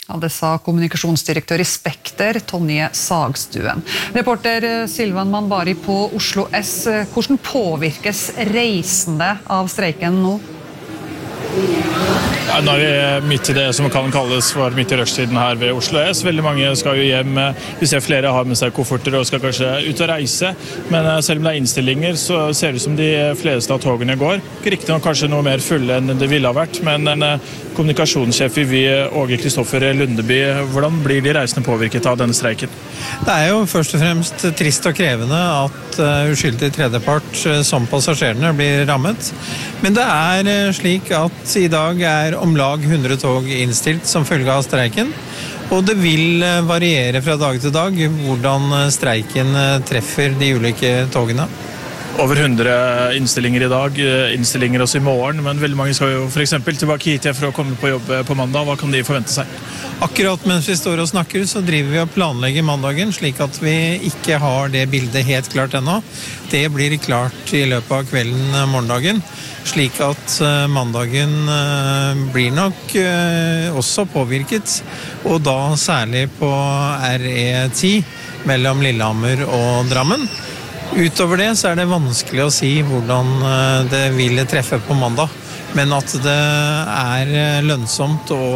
Ja, det sa kommunikasjonsdirektør i Spekter, Tonje Sagstuen. Reporter Silvan Manbari på Oslo S. Hvordan påvirkes reisende av streiken nå? Ja, nå vi midt i det som kan kalles for midt i rushtiden her ved Oslo S. Veldig mange skal jo hjem. Vi ser flere har med seg kofferter og skal kanskje ut og reise. Men selv om det innstillinger, så ser det ut som de fleste av togene går. Ikke riktig nok kanskje noe mer fulle enn det ville ha vært, men en kommunikasjonssjef i Vy, Åge Kristoffer Lundeby, hvordan blir de reisende påvirket av denne streiken? Det jo først og fremst trist og krevende at uskyldig tredjepart som passasjerene blir rammet. Men det slik at i dag om lag 100 tog innstilt som følge av streiken, og det vil variere fra dag til dag hvordan streiken treffer de ulike togene. Over 100 innstillinger i dag, innstillinger også i morgen, men veldig mange skal jo for eksempel tilbake hit for å komme på jobb på mandag. Hva kan de forvente seg? Akkurat mens vi står og snakker, så driver vi og planlegger mandagen, slik at vi ikke har det bildet helt klart ennå. Det blir klart i løpet av kvelden morgendagen, slik at mandagen blir nok også påvirket, og da særlig på RE10 mellom Lillehammer og Drammen. Utover det så det vanskelig å si hvordan det vil treffe på mandag, men at det lønnsomt å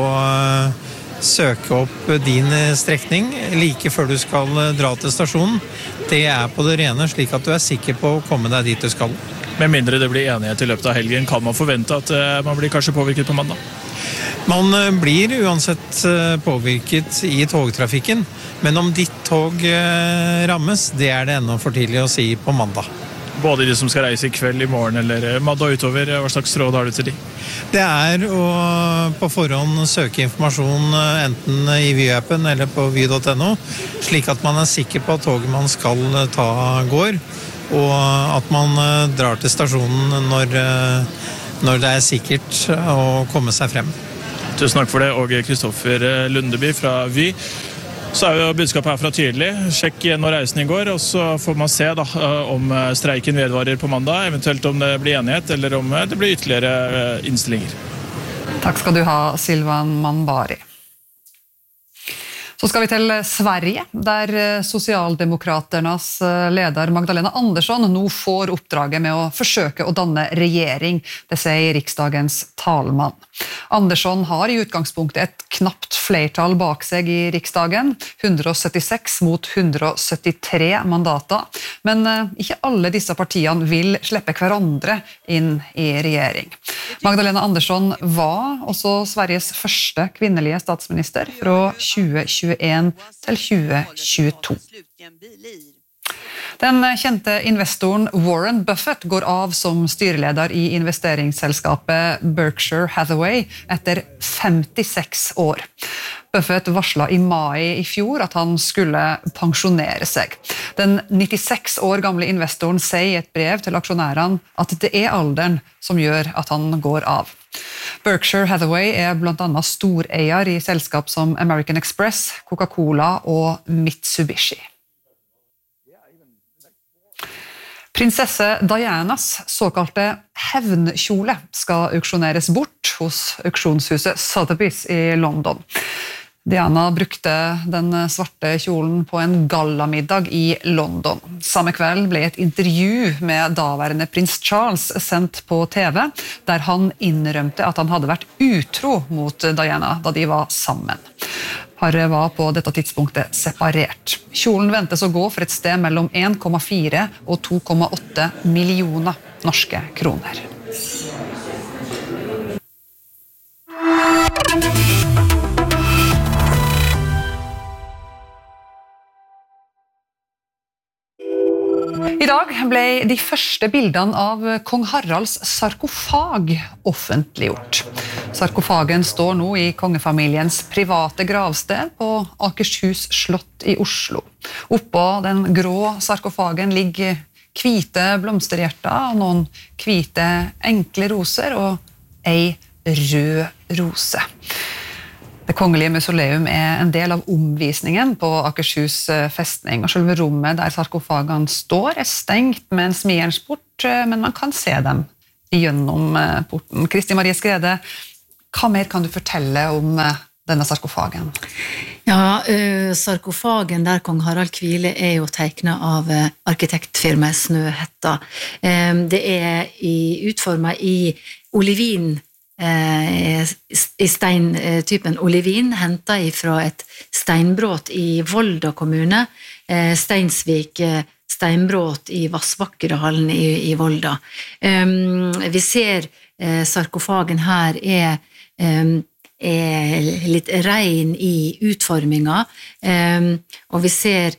søke opp din strekning like før du skal dra til stasjonen, det på det rene, slik at du sikker på å komme deg dit du skal. Med mindre det blir enighet i løpet av helgen, kan man forvente at man blir kanskje påvirket på mandag? Man blir uansett påvirket i togtrafikken, men om ditt tog rammes, det det ennå for tidlig å si på mandag. Både de som skal reise i kveld, i morgen eller mandag utover, hva slags råd har du til de? Det å på forhånd søke informasjon enten i Vy-appen eller på vy.no, slik at man sikker på at toget man skal ta går, og at man drar til stasjonen når det sikkert å komme seg frem. Tusen takk for det, Åge Kristoffer Lundeby fra Vy. Så jo budskapet herfra tydelig. Sjekk når reisen går, og så får man se da, om streiken vedvarer på mandag, eventuelt om det blir enighet, eller om det blir ytterligere innstillinger. Takk skal du ha, Silvan Manbari. Så skal vi til Sverige, der Socialdemokraternas leder Magdalena Andersson nå får oppdraget med å forsøke å danne regjering, det sier riksdagens talmann. Andersson har i utgangspunktet et knapt flertall bak seg i riksdagen, 176 mot 173 mandater, men ikke alle disse partiene vil slippe hverandre inn i regjering. Magdalena Andersson var også Sveriges første kvinnelige statsminister fra 2021 til 2022. Den kjente investoren Warren Buffett går av som styreleder i investeringsselskapet Berkshire Hathaway etter 56 år. Buffett varslet i mai i fjor at han skulle pensjonere seg. Den 96 år gamle investoren sier i et brev til aksjonærene at det alderen som gjør at han går av. Berkshire Hathaway blant annet storeier i selskap som American Express, Coca-Cola og Mitsubishi. Prinsesse Dianas såkalte hevnkjole skal auksjoneres bort hos auksjonshuset Sotheby's i London. Diana brukte den svarte kjolen på en gallamiddag i London. Samme kveld ble et intervju med daværende prins Charles sendt på TV, der han innrømte at han hadde vært utro mot Diana da de var sammen. Paret var på dette tidspunktet separert. Kjolen ventes å gå for et sted mellom 1,4 og 2,8 millioner norske kroner. I dag ble de første bildene av kong Haralds sarkofag offentliggjort. Sarkofagen står nå i kongefamiliens private gravsted på Akershus slott i Oslo. Oppå den grå sarkofagen ligger hvite blomsterhjerter, noen hvite enkle roser og ei rød rose. Det kongelige mausoleum en del av omvisningen på Akershus festning, og selve rommet der sarkofagene står stengt med en smiersport, men man kan se dem gjennom porten. Kristi Marie Skrede, hva mer kan du fortelle om denne sarkofagen? Ja, sarkofagen der kong Harald hviler jo tegnet av arkitektfirmaet Snøhetta. Det utformet i olivin, i steintypen olivin, hentet fra et steinbråt i Volda kommune, Steinsvik steinbråt i Vassbakkedalen i Volda. Vi ser sarkofagen her litt rein i utforminga, og vi ser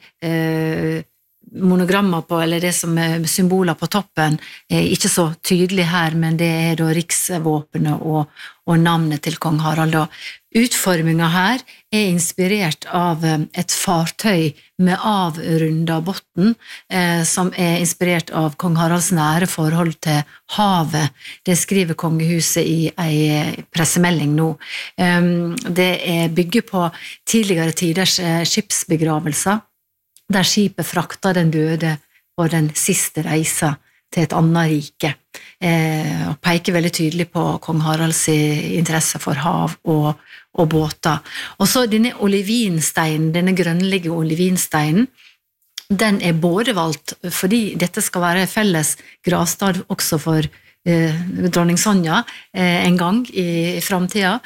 monogrammer på, eller det som symboler på toppen, ikke så tydelig her, men det da riksvåpenet og navnet til kong Harald. Utforminga her inspirert av et fartøy med avrunda botten, som inspirert av kong Haralds nære forhold til havet. Det skriver kongehuset i en pressemelding nå. Det bygger på tidligere tiders skipsbegravelser, der skipet frakta den døde på den siste reisa til et annet rike, og peker veldig tydelig på kong Haralds interesse for hav og båter. Og så denne olivinsteinen, denne grønnlige olivinsteinen, den både valgt fordi dette skal være felles gravstad også for dronning Sonja en gang i fremtiden.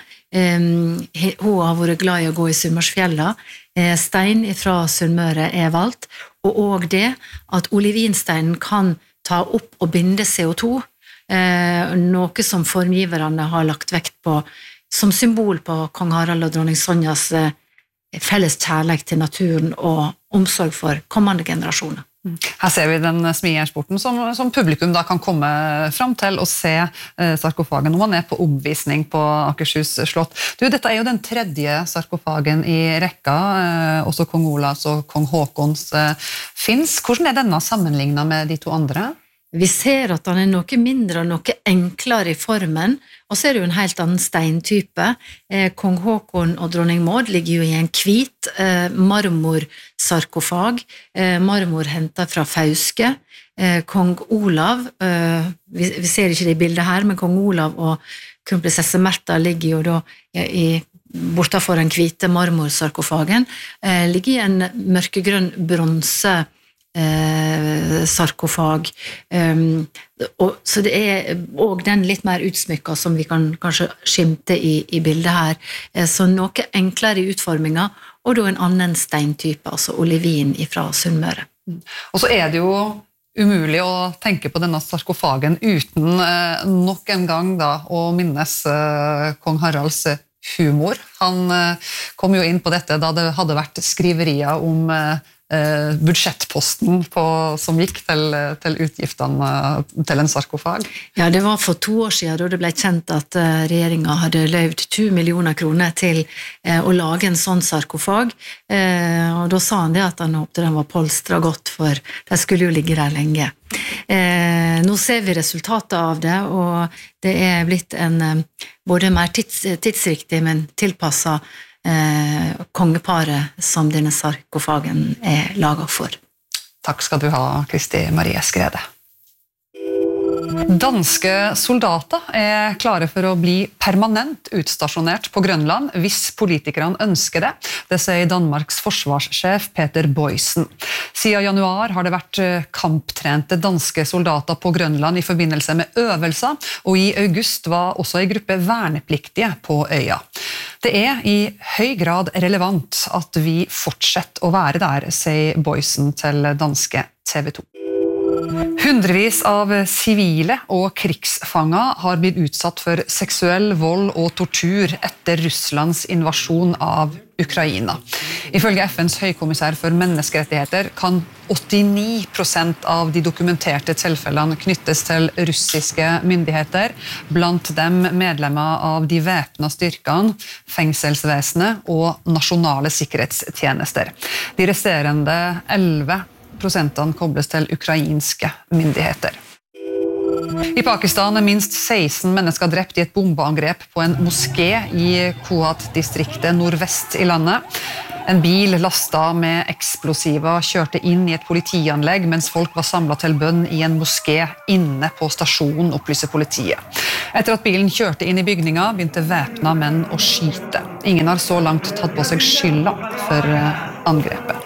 Hun har vært glad i å gå i Sunnmørsfjella. Stein fra Sunnmøre valgt, og også det at olivinsteinen kan ta opp og binde CO2, noe som formgiverne har lagt vekt på som symbol på kong Harald og dronning Sonjas felles kjærlighet til naturen og omsorg for kommende generasjoner. Her ser vi den smijernsporten som publikum da kan komme fram til og se sarkofagen når man på oppvisning på Akershus slott. Dette jo den tredje sarkofagen i rekka, også kong Olavs og kong Håkons finnes. Hvordan denne sammenlignet med de to andre? Vi ser at den noe mindre og noe enklere i formen, og så det jo en helt annen steintype. Kong Håkon og dronning Maud ligger jo i en hvit marmorsarkofag, marmor hentet fra Fauske. Kong Olav, vi ser ikke det i bildet her, men kong Olav og kronprinsesse Märtha ligger jo da bortenfor den hvite marmorsarkofagen, ligger i en mørkegrønn bronse sarkofag, så det også den litt mer utsmykket som vi kan kanskje skimte i bildet her, så noe enklere i utforminga, og da en annen steintype, altså olivin fra Sunnmøre. Og så det jo umulig å tenke på denne sarkofagen uten nok en gang da å minnes kong Haralds humor. Han kom jo inn på dette da det hadde vært skriverier om budsjettposten som gikk til utgiftene til en sarkofag. Ja, det var for 2 år siden da det ble kjent at regjeringen hadde løyvd 2 millioner kroner til å lage en sånn sarkofag, og da sa han det at han håpte den var polstret godt, for det skulle jo ligge der lenge. Nå ser vi resultatet av det, og det blitt en både mer tidsriktig, men tilpasset kongeparet som denne sarkofagen laget for. Takk skal du ha, Kristi Marie Skrede. Danske soldater klare for å bli permanent utstasjonert på Grønland hvis politikerne ønsker det. Det sier Danmarks forsvarssjef Peter Boysen. Siden januar har det vært kamptrente danske soldater på Grønland i forbindelse med øvelser, og i august var også en gruppe vernepliktige på øya. Det i høy grad relevant at vi fortsetter å være der, sier Boysen til danske TV 2. Hundrevis av sivile og krigsfanger har blitt utsatt for seksuell vold og tortur etter Russlands invasjon av Ukraina. Ifølge FNs høykommissær for menneskerettigheter kan 89% av de dokumenterte tilfellene knyttes til russiske myndigheter, blant dem medlemmer av de væpnede styrkene, fengselsvesenet og nasjonale sikkerhetstjenester. De resterende 11% kobles til ukrainske myndigheter. I Pakistan minst 16 mennesker drept i et bombeangrep på en moské i Kohat-distriktet nordvest i landet. En bil lastet med eksplosiver kjørte inn i et politianlegg mens folk var samlet til bønn i en moské inne på stasjonen, opplyser politiet. Etter at bilen kjørte inn i bygninga, begynte væpna menn å skyte. Ingen har så langt tatt på seg skylda for angrepet.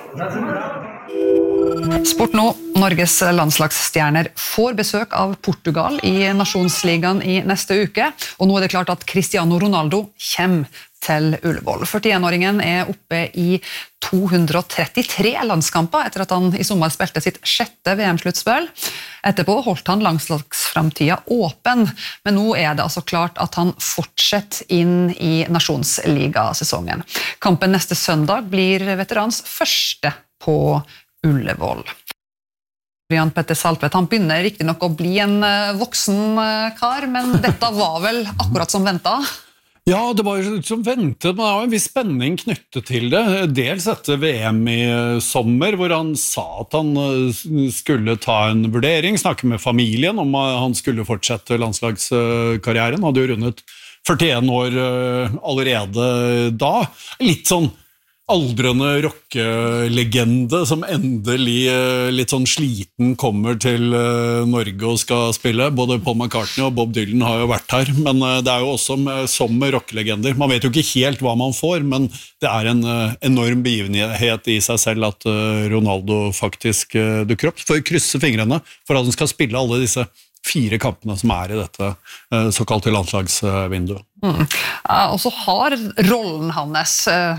Sport nå. Norges landslagsstjerner får besøk av Portugal i Nasjonsligaen i neste uke, og nå det klart at Cristiano Ronaldo kommer til Ullevål. 41-åringen oppe i 233 landskamper etter at han i sommer spilte sitt 6. VM-sluttspill. Etterpå holdt han landslagsframtida åpen, men nå det altså klart at han fortsetter inn i Nasjonsligasesongen. Kampen neste søndag blir veterans første på Ullevål. Jan Petter Saltvedt, han begynner riktig nok å bli en voksen kar, men dette var vel akkurat som ventet? Ja, det var som ventet, men det var en viss spenning knyttet til det. Dels etter VM i sommer, hvor han sa at han skulle ta en vurdering, snakke med familien om han skulle fortsette landslagskarrieren. Han hadde jo rundet 41 år allerede da. Litt sånn aldrende rockelegende som endelig litt sånn sliten kommer til Norge og skal spille. Både Paul McCartney og Bob Dylan har jo vært her, men det jo også som rockelegender. Man vet jo ikke helt hva man får, men det en enorm begivenhet i seg selv at Ronaldo faktisk dukker opp. For å krysse fingrene for at han skal spille alle disse 4 kampene som i dette såkalte landslagsvinduet. Og så har rollen hans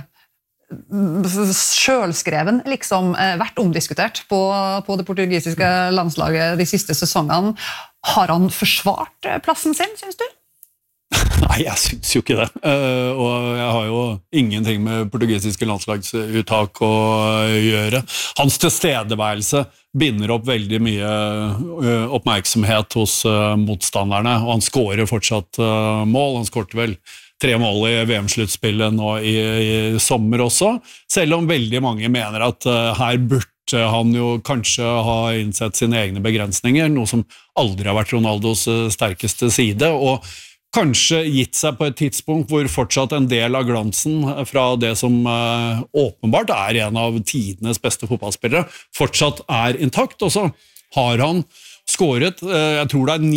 sjølskreven liksom vært omdiskutert på det portugisiske landslaget de siste sesongene. Har han forsvart plassen sin, synes du? Nei, jeg synes jo ikke det. Og jeg har jo ingenting med portugisiske landslagsuttak å gjøre. Hans tilstedeværelse binder opp veldig mye oppmerksomhet hos motstanderne, og han skårer fortsatt mål. Han skårte vel 3 mål i VM-sluttspillet nå i sommer også, selv om veldig mange mener at her burde han jo kanskje ha innsett sine egne begrensninger, noe som aldri har vært Ronaldos sterkeste side, og kanskje gitt seg på et tidspunkt hvor fortsatt en del av glansen fra det som åpenbart en av tidenes beste fotballspillere, fortsatt intakt, og så har han skåret, jeg tror det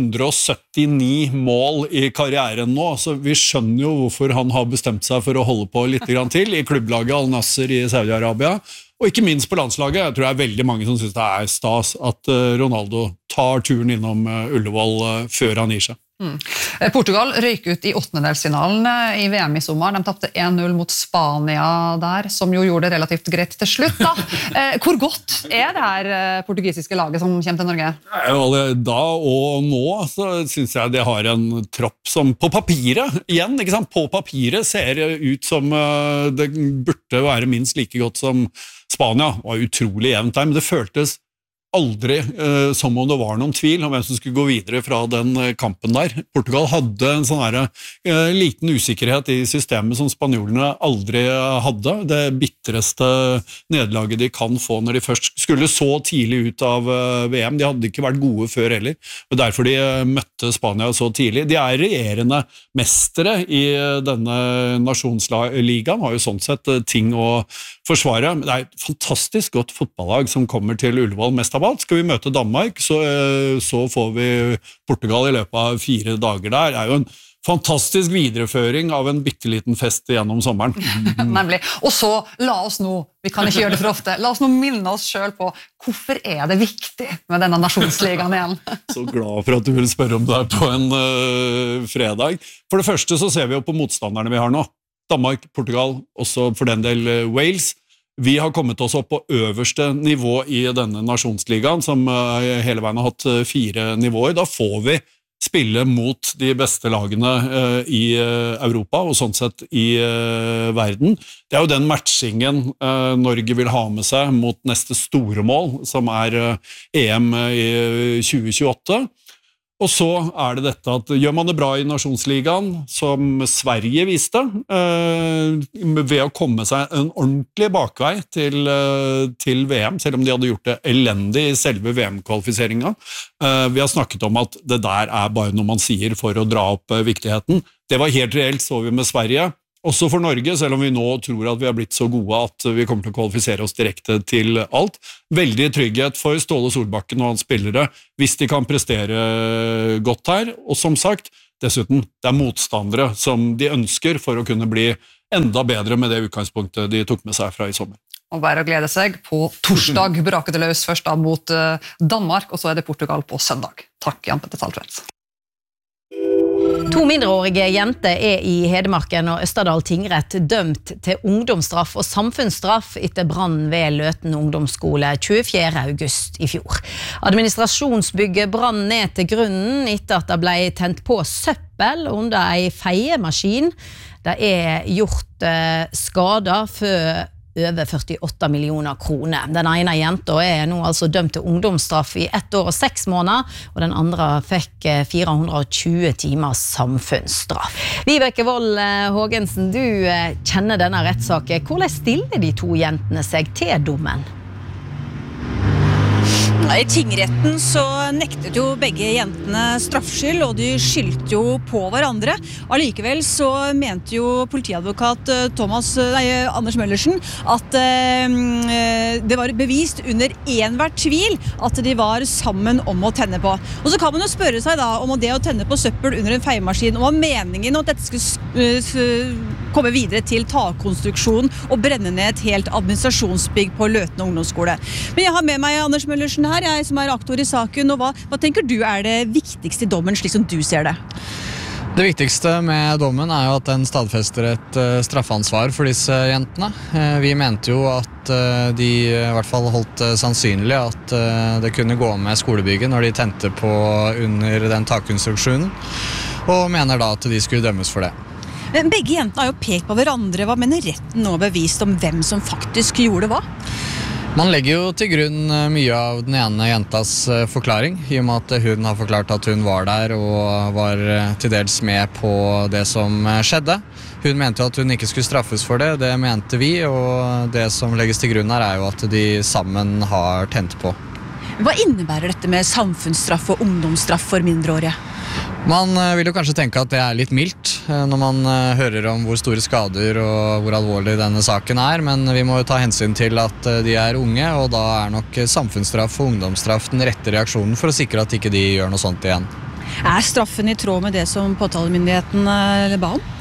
979 mål i karrieren nå, så vi skjønner jo hvorfor han har bestemt seg for å holde på litt grann til i klubblaget Al-Nasser i Saudi-Arabia, og ikke minst på landslaget. Jeg tror det veldig mange som synes det stas at Ronaldo tar turen innom Ullevål før han gir seg. Portugal røyk ut i 8-delsfinalen i VM i sommer. De tappte 1-0 mot Spania der, som jo gjorde det relativt greit til slutt. Da. Hvor godt det her portugisiske laget som kommer til Norge? Da og nå så synes jeg det har en tropp som på papiret, igjen, ikke sant? På papiret ser ut som det burde være minst like godt som Spania. Det var utrolig jevnt der, men det føltes aldri som om det var noen tvil om hvem som skulle gå videre fra den kampen der. Portugal hadde en sånn liten usikkerhet i systemet som spanjolene aldri hadde. Det bittereste nederlaget de kan få når de først skulle så tidlig ut av VM. De hadde ikke vært gode før heller, og derfor de møtte Spania så tidlig. De regjerende mestere i denne nasjonsligaen, har jo sånn sett ting å forsvare. Det et fantastisk godt fotballag som kommer til Ullevål mest av alt. Skal vi møte Danmark, så får vi Portugal i løpet av 4 dager der. Det jo en fantastisk videreføring av en bitteliten fest gjennom sommeren. Nemlig. Og så, la oss nå, vi kan ikke gjøre det for ofte, la oss nå minne oss selv på hvorfor det viktig med denne nasjonsligaen igjen. Så glad for at du vil spørre om det på en fredag. For det første så ser vi jo på motstanderne vi har nå. Danmark, Portugal, også for den del Wales. Vi har kommet oss opp på øverste nivå i denne nasjonsligaen, som hele veien har hatt 4 nivåer. Da får vi spille mot de beste lagene i Europa, og sånn sett i verden. Det jo den matchingen Norge vil ha med seg mot neste store mål, som EM i 2028. Og så det dette at gjør man det bra i Nasjonsligaen, som Sverige viste, ved å komme seg en ordentlig bakvei til VM, selv om de hadde gjort det elendig i selve VM-kvalifiseringen. Vi har snakket om at det der bare noe man sier for å dra opp viktigheten. Det var helt reelt, så vi med Sverige. Også for Norge, selv om vi nå tror at vi har blitt så gode at vi kommer til å kvalifisere oss direkte til alt. Veldig trygghet for Ståle Solbakken og hans spillere, hvis de kan prestere godt her. Og som sagt, dessuten. Det motstandere som de ønsker for å kunne bli enda bedre med det utgangspunktet de tok med seg fra i sommer. Og bare å glede seg. På torsdag braker det løs først da mot Danmark, og så det Portugal på søndag. Takk, Jan Petter Saltvedt. 2 mindreårige jenter i Hedmarken og Østerdal tingrett dømt til ungdomsstraff og samfunnsstraff etter brann ved Løten ungdomsskole 24. august i fjor. Administrasjonsbygget brann ned til grunnen etter at det ble tent på søppel under en feiemaskin. Det gjort skader for over 48 millioner kroner. Den ene jenta nå altså dømt til ungdomsstraff i 1 år og 6 måneder, og den andre fikk 420 timer samfunnsstraff. Vibeke Wold Haagensen, du kjenner denne rettssaken. Hvordan stiller de 2 jentene seg til dommen? I tingretten så nektet jo begge jentene straffskyld, og de skyldte jo på hverandre. Allikevel så mente jo politiadvokat Anders Møllersen at det var bevist under enhver tvil at de var sammen om å tenne på. Og så kan man jo spørre seg da om det å tenne på søppel under en feiemaskin, og meningen at dette skulle komme videre til takkonstruksjon og brenne ned et helt administrasjonsbygg på Løten ungdomsskole. Men jeg har med meg Anders Møllersen her, jeg som aktor i saken, og hva tenker du det viktigste i dommen, slik som du ser det? Det viktigste med dommen jo at den stadfester et straffansvar for disse jentene. Vi mente jo at de i hvert fall holdt sannsynlig at det kunne gå med skolebygget når de tente på under den takkonstruksjonen, og mener da at de skulle dømmes for det. Men begge jentene har jo pekt på hverandre. Hva mener retten nå bevist om hvem som faktisk gjorde hva? Man legger jo til grunn mye av den ene jentas forklaring, i og med at hun har forklart at hun var der og var til dels med på det som skjedde. Hun mente jo at hun ikke skulle straffes for det, det mente vi, og det som legges til grunn her jo at de sammen har tent på. Hva innebærer dette med samfunnsstraff og ungdomsstraff for mindreårige? Man vil jo kanskje tenke at det litt mildt når man hører om hvor store skader og hvor alvorlig denne saken men vi må jo ta hensyn til at de unge, og da nok samfunnsstraff og ungdomsstraff den rette reaksjonen for å sikre at ikke de gjør noe sånt igjen. Straffen i tråd med det som påtalemyndigheten ba om?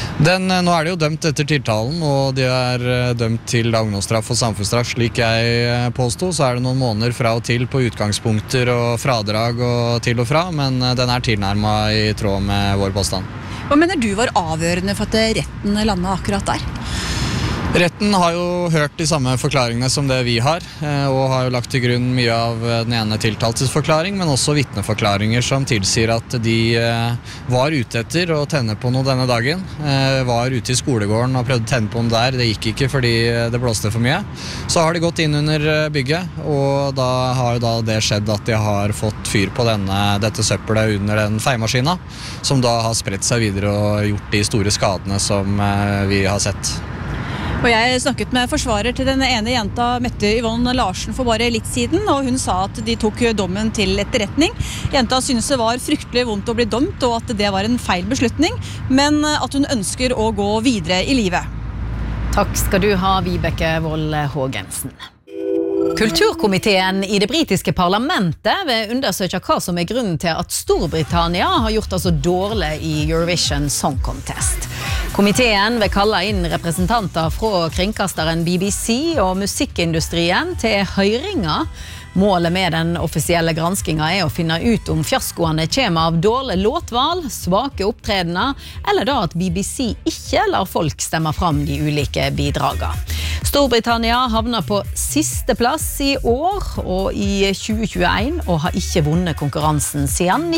Nå det jo dømt etter tiltalen, og de dømt til ungdomsstraff og samfunnsstraff. Slik jeg påstod, så det noen måneder fra og til på utgangspunkter og fradrag og til og fra, men den tilnærmet i tråd med vår påstand. Hva mener du var avgjørende for at retten landet akkurat der? Retten har jo hørt de samme forklaringene som det vi har, og har jo lagt til grunn mye av den ene tiltaltes forklaring, men også vitneforklaringer som tilsier at de var ute etter å tenne på noe denne dagen, var ute i skolegården og prøvde å tenne på noe det gikk ikke fordi det blåste for mye. Så har de gått inn under bygget, og da har jo det skjedd at de har fått fyr på dette søppelet under den feiemaskina, som da har spredt seg videre og gjort de store skadene som vi har sett. Og jeg snakket med forsvarer til den ene jenta, Mette Yvonne Larsen, for bare litt siden, og hun sa at de tok dommen til etterretning. Jenta synes det var fryktelig vondt å bli dømt, og at det var en feil beslutning, men at hun ønsker å gå videre i livet. Takk skal du ha, Vibeke Wold Haagensen. Kulturkomiteen i det britiske parlamentet vil undersøke hva som grunnen til at Storbritannia har gjort det så dårlig i Eurovision Song Contest. Komiteen vil kalle inn representanter fra kringkasteren BBC og musikkindustrien til høringer. Målet med den offisielle granskingen å finne ut om fiaskoene kommer av dårlig låtval, svake opptredener, eller da at BBC ikke lar folk stemme fram de ulike bidragene. Storbritannia havner på siste plass i år og i 2021 og har ikke vunnet konkurransen siden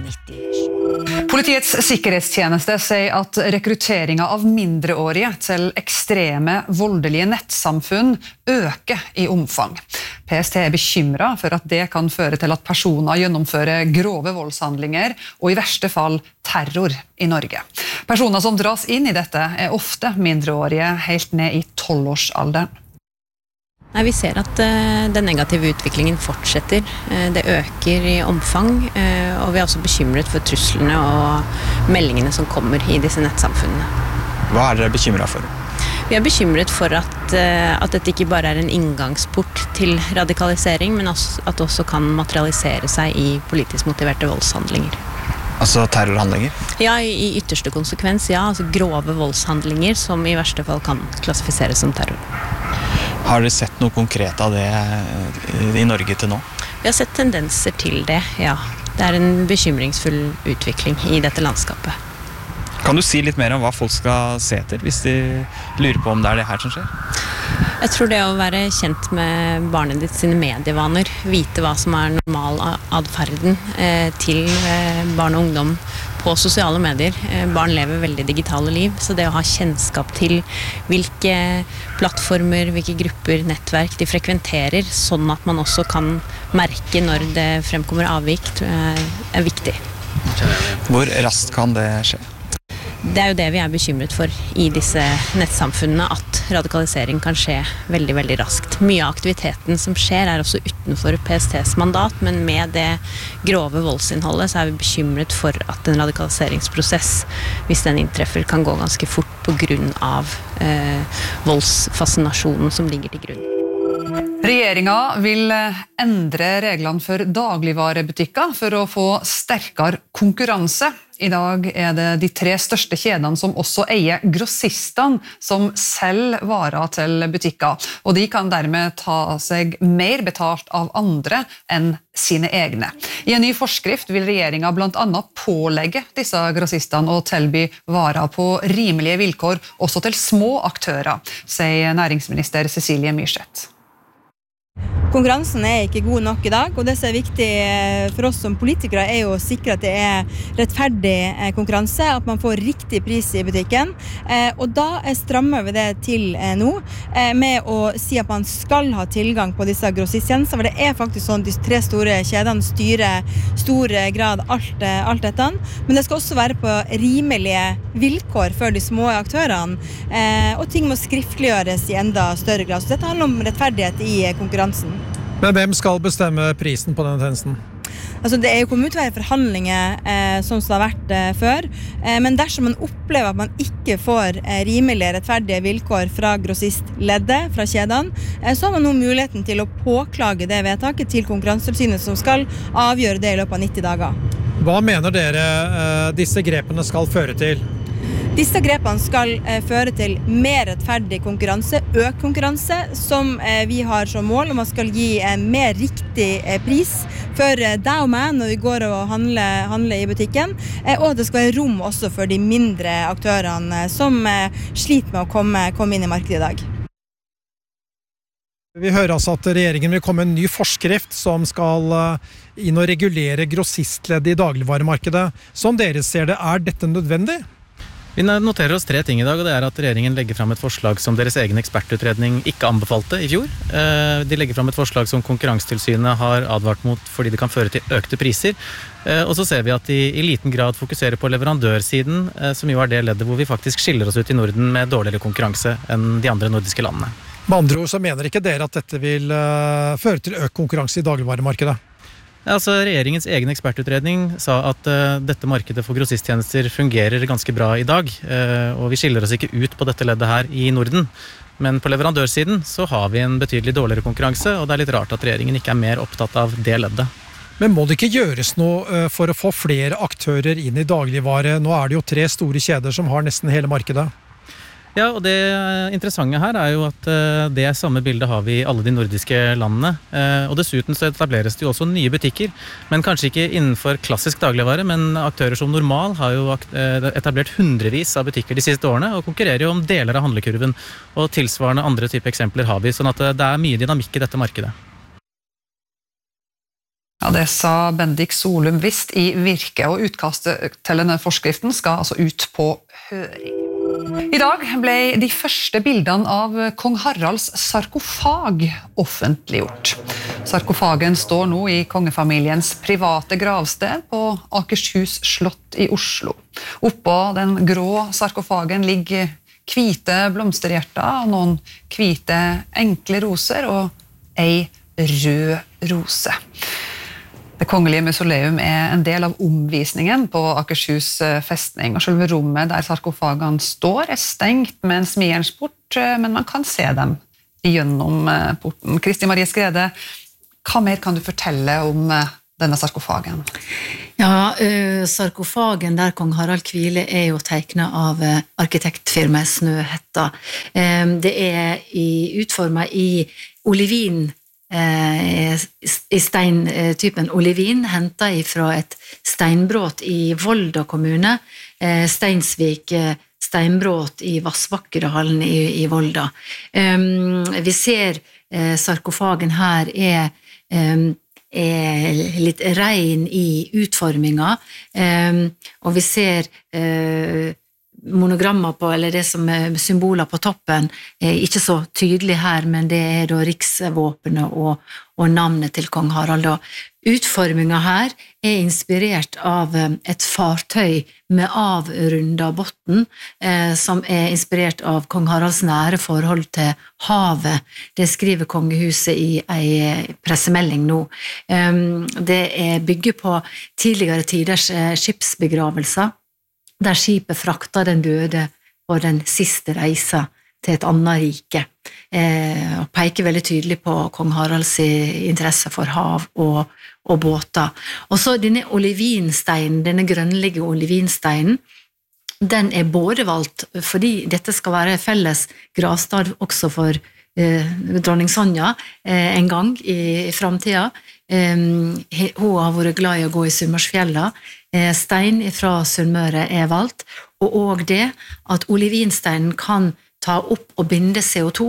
1990. Politiets sikkerhetstjeneste sier at rekrutteringen av mindreårige til ekstreme, voldelige nettsamfunn øker i omfang. PST bekymret for at det kan føre til at personer gjennomfører grove voldshandlinger og i verste fall terror i Norge. Personer som dras inn i dette ofte mindreårige helt ned i 12-årsalderen. Vi ser at den negative utviklingen fortsetter. Det øker i omfang, og vi er også bekymret for truslene og meldingene som kommer i disse nettsamfunnene. Hva dere bekymret for? Vi er bekymret for at dette ikke bare en inngangsport til radikalisering, men at det også kan materialisere seg i politisk motiverte voldshandlinger. Altså terrorhandlinger? Ja, i ytterste konsekvens, ja. Altså grove voldshandlinger som i verste fall kan klassifiseres som terror. Har dere sett noe konkret av det i Norge til nå? Vi har sett tendenser til det, ja. Det er en bekymringsfull utvikling i dette landskapet. Kan du si litt mer om hva folk skal se etter, hvis de lurer på om det er det her som skjer? Jeg tror det å være kjent med barnet ditt sine medievaner, vite hva som er normal adferden til barn og ungdom på sosiale medier. Barn lever veldig digitale liv, så det å ha kjennskap til hvilke plattformer, hvilke grupper, nettverk de frekventerer, sånn at man også kan merke når det fremkommer avvik, er viktig. Hvor raskt kan det skje? Det er jo det vi er bekymret for i disse nettsamfunnene, at radikalisering kan skje veldig, veldig raskt. Mye av aktiviteten som skjer er også utenfor PSTs mandat, men med det grove voldsinnholdet så er vi bekymret for at en radikaliseringsprosess, hvis den inntreffer, kan gå ganske fort på grunn av voldsfascinasjonen som ligger til grunn. Regjeringa vil endre reglene for dagligvarebutikker for å få sterkere konkurranse. I dag er det de 3 største kjedene som også eier grossistene som selger varer til butikker, og de kan dermed ta seg mer betalt av andre enn sine egne. I en ny forskrift vil regjeringa blant annet pålegge disse grossistene å tilby varer på rimelige vilkår også til små aktører, sier næringsminister Cecilie Myrseth. Konkurransen er ikke god nok i dag, og det som er viktig for oss som politikere er jo å sikre at det er rettferdig konkurranse, at man får riktig pris i butikken, og da strammer vi det til nå med å si at man skal ha tilgang på disse grossisttjenestene, for det er faktisk sånn at de 3 store kjedene styrer stor grad alt dette, men det skal også være på rimelige vilkår for de små aktørene, og ting må skriftliggjøres i enda større grad, så dette handler om rettferdighet i konkurransen. Men hvem skal bestemme prisen på denne tjenesten? Altså, det er jo kommet ut å være forhandlinger som det har vært før, men dersom man opplever at man ikke får rimelige, rettferdige vilkår fra grossistleddet, fra kjedene, så har man nå muligheten til å påklage det vedtaket til Konkurransetilsynet som skal avgjøre det i løpet av 90 dager. Hva mener dere disse grepene skal føre til? Disse grepene skal føre til mer rettferdig konkurranse, økt konkurranse, som vi har som mål, og man skal gi en mer riktig pris for deg og meg når vi går og handler i butikken, og det skal være rom også for de mindre aktørene som sliter med å komme inn i markedet i dag. Vi hører altså at regjeringen vil komme en ny forskrift som skal inn og regulere grossistleddet i dagligvaremarkedet. Som dere ser det, er dette nødvendig? Vi noterer oss 3 ting i dag, og det er at regjeringen legger fram et forslag som deres egen ekspertutredning ikke anbefalte i fjor. De legger fram et forslag som Konkurransetilsynet har advart mot fordi det kan føre til økte priser. Og så ser vi at de i liten grad fokuserer på leverandørsiden, som jo er det leddet hvor vi faktisk skiller oss ut i Norden med dårligere konkurranse enn de andre nordiske landene. Med andre ord så mener ikke dere at dette vil føre til økt konkurranse i dagligvaremarkedet? Altså, regjeringens egen ekspertutredning sa at dette markedet for grossisttjenester fungerer ganske bra i dag, og vi skiller oss ikke ut på dette leddet her i Norden. Men på leverandørsiden så har vi en betydelig dårligere konkurranse, og det er litt rart at regjeringen ikke er mer opptatt av det leddet. Men må det ikke gjøres noe for å få flere aktører inn i dagligvare? Nå er det jo 3 store kjeder som har nesten hele markedet. Ja, og det interessante her er jo at det samme bildet har vi i alle de nordiske landene, og dessuten så etableres det jo også nye butikker, men kanskje ikke innenfor klassisk dagligvare, men aktører som Normal har jo etablert hundrevis av butikker de siste årene, og konkurrerer jo om deler av handlekurven, og tilsvarende andre type eksempler har vi, sånn at det er mye dynamikk i dette markedet. Ja, det sa Bendik Solum Vist i Virke, og utkastet til denne forskriften skal altså ut på høring. I dag ble de første bildene av kong Haralds sarkofag offentliggjort. Sarkofagen står nå i kongefamiliens private gravsted på Akershus slott i Oslo. Oppå den grå sarkofagen ligger hvite blomsterhjerter, noen hvite enkle roser og ei rød rose. Det kongelige mausoleum er en del av omvisningen på Akershus festning, og selve rommet der sarkofagene står er stengt med en smiersport, men man kan se dem gjennom porten. Kristi Marie Skrede, hva mer kan du fortelle om denne sarkofagen? Ja, sarkofagen der kong Harald hviler jo tegnet av arkitektfirmaet Snøhetta. Det utformet i olivin, i steintypen olivin, hentet fra et steinbråt i Volda kommune, Steinsvik steinbråt i Vassbakkedalen i Volda. Vi ser sarkofagen her litt rein i utforminga, og vi ser monogrammer på, eller det som symboler på toppen, ikke så tydelig her, men det da riksvåpenet og navnet til kong Harald. Utforminga her inspirert av et fartøy med avrunda botten, som inspirert av kong Haralds nære forhold til havet. Det skriver kongehuset i en pressemelding nå. Det bygger på tidligere tiders skipsbegravelser, der skipet frakta den døde på den siste reisa til et annet rike, og peker veldig tydelig på kong Haralds interesse for hav og båter. Og så denne olivinsteinen, denne grønnlige olivinsteinen, den både valgt fordi dette skal være felles gravstad også for dronning Sonja en gang i fremtiden. Hun har vært glad i å gå i Sunnmørsfjella. Stein fra Sunnmøre valgt, og også det at olivinsteinen kan ta opp og binde CO2,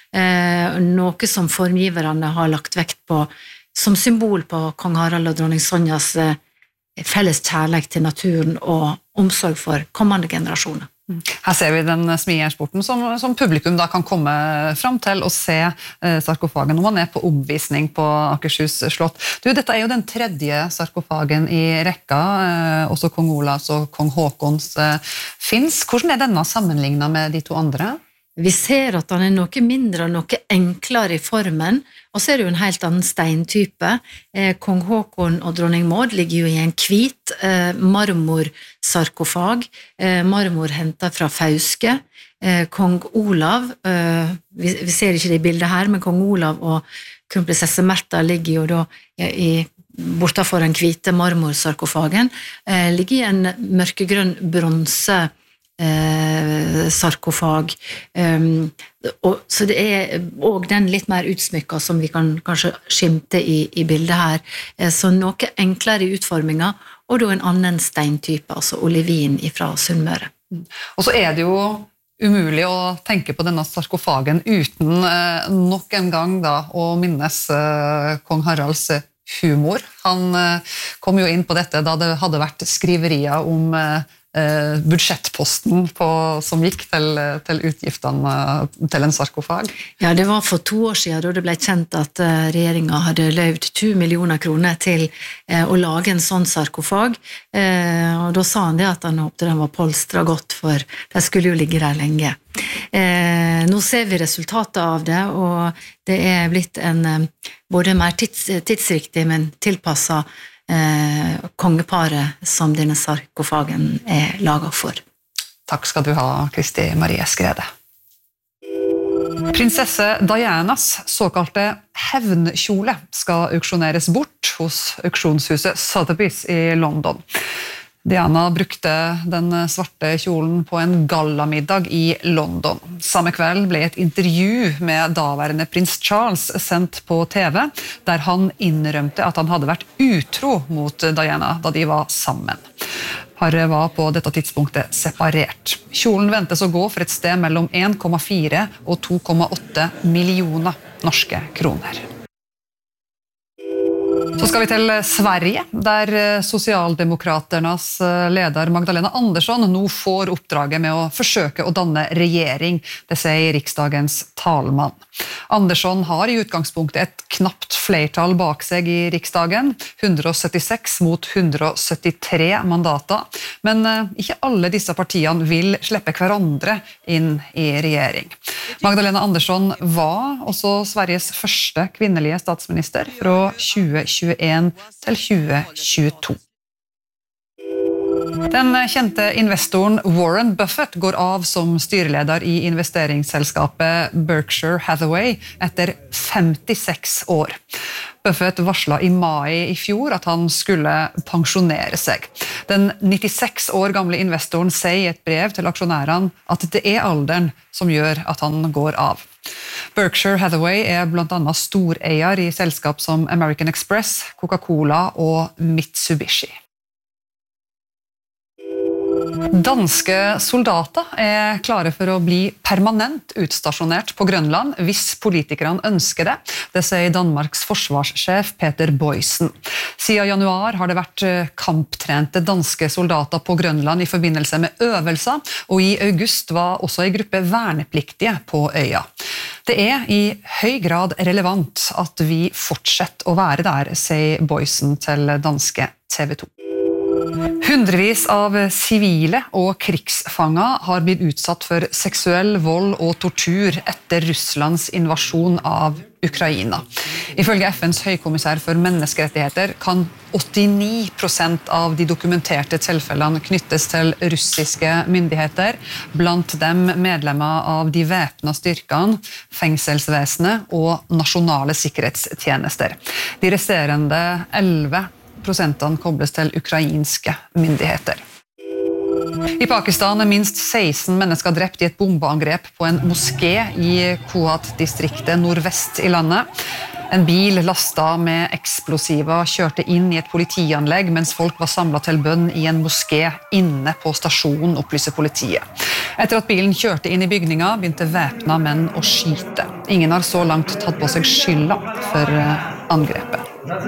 noe som formgiverne har lagt vekt på som symbol på kong Harald og dronning Sonjas felles kjærlighet til naturen og omsorg for kommende generasjoner. Her ser vi den smijernsporten som publikum da kan komme fram til og se sarkofagen når man på oppvisning på Akershus slott. Dette jo den tredje sarkofagen i rekka, også kong Olavs og kong Håkons finnes. Hvordan denne sammenlignet med de to andre? Vi ser at den noe mindre og noe enklere i formen, og så det jo en helt annen steintype. Kong Håkon og dronning Maud ligger jo i en hvit marmorsarkofag, marmor hentet fra Fauske. Kong Olav, vi ser ikke det i bildet her, men kong Olav og kronprinsesse Märtha ligger jo da bortenfor den hvite marmorsarkofagen, ligger i en mørkegrønn bronse sarkofag, så det og den litt mer utsmykka som vi kan kanskje skimte i bildet her, så noe enklere i utforminga, og da en annen steintype, altså olivin fra Sunnmøre. Og så det jo umulig å tenke på denne sarkofagen uten nok en gang da å minnes kong Haralds humor. Han kom jo inn på dette da det hadde vært skriverier om budsjettposten som gikk til utgiftene til en sarkofag. Ja, det var for 2 år siden da det ble kjent at regjeringen hadde løyvd 2 millioner kroner til å lage en sånn sarkofag, og da sa han det at han håpte den var polstret godt, for det skulle jo ligge der lenge. Nå ser vi resultatet av det, og det blitt en både mer tidsriktig, men tilpasset kongeparet som denne sarkofagen laget for. Takk skal du ha, Kristi Marie Skrede. Prinsesse Dianas såkalte hevnkjole skal auksjoneres bort hos auksjonshuset Sotheby's i London. Diana brukte den svarte kjolen på en gallamiddag i London. Samme kveld ble et intervju med daværende prins Charles sendt på TV, der han innrømte at han hadde vært utro mot Diana da de var sammen. Paret var på dette tidspunktet separert. Kjolen ventes å gå for et sted mellom 1,4 og 2,8 millioner norske kroner. Så skal vi til Sverige, der Socialdemokraternas leder Magdalena Andersson nå får oppdraget med å forsøke å danne regjering, det sier riksdagens talmann. Andersson har i utgangspunktet et knapt flertall bak seg i riksdagen, 176 mot 173 mandater, men ikke alle disse partiene vil slippe hverandre inn i regjering. Magdalena Andersson var også Sveriges første kvinnelige statsminister fra 2021 til 2022. Den kjente investoren Warren Buffett går av som styreleder i investeringsselskapet Berkshire Hathaway etter 56 år. Buffett varslet i mai i fjor at han skulle pensjonere seg. Den 96 år gamle investoren sier i et brev til aksjonærene at det alderen som gjør at han går av. Berkshire Hathaway blant annet storeier i selskap som American Express, Coca-Cola og Mitsubishi. Danske soldater klare for å bli permanent utstasjonert på Grønland hvis politikerne ønsker det. Det sier Danmarks forsvarssjef Peter Boysen. Siden januar har det vært kamptrente danske soldater på Grønland i forbindelse med øvelser, og i august var også en gruppe vernepliktige på øya. Det i høy grad relevant at vi fortsetter å være der, sier Boysen til danske TV 2. Hundrevis av sivile og krigsfanger har blitt utsatt for seksuell vold og tortur etter Russlands invasjon av Ukraina. Ifølge FNs høykommissær for menneskerettigheter kan 89% av de dokumenterte tilfellene knyttes til russiske myndigheter, blant dem medlemmer av de væpnede styrkene, fengselsvesenet og nasjonale sikkerhetstjenester. De resterende 11% kobles til ukrainske myndigheter. I Pakistan minst 16 mennesker drept i et bombeangrep på en moské i Kohat-distriktet nordvest i landet. En bil lastet med eksplosiver kjørte inn i et politianlegg mens folk var samlet til bønn i en moské inne på stasjonen, opplyser politiet. Etter at bilen kjørte inn i bygninga, begynte væpnede menn å skyte. Ingen har så langt tatt på seg skylda for angrepet.